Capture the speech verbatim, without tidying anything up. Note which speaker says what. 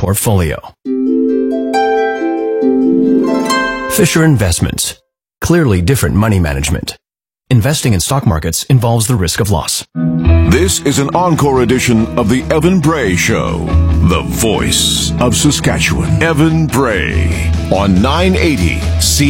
Speaker 1: portfolio. Fisher Investments. Clearly different money management. Investing in stock markets involves the risk of loss.
Speaker 2: This is an encore edition of the Evan Bray Show, the voice of Saskatchewan. Evan Bray on nine eighty C